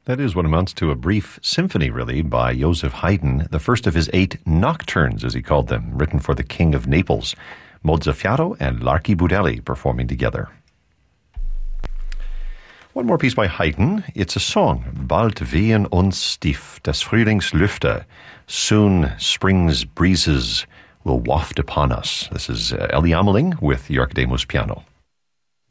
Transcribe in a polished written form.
That is what amounts to a brief symphony, really, by Joseph Haydn, the first of his 8 nocturnes, as he called them, written for the King of Naples. Mozzafiato and Larky Budelli performing together. One more piece by Haydn. It's a song. Bald wehen uns tief des Frühlings Lüfte. Soon spring's breezes will waft upon us. This is Ellie Ameling with Jörg Demus piano.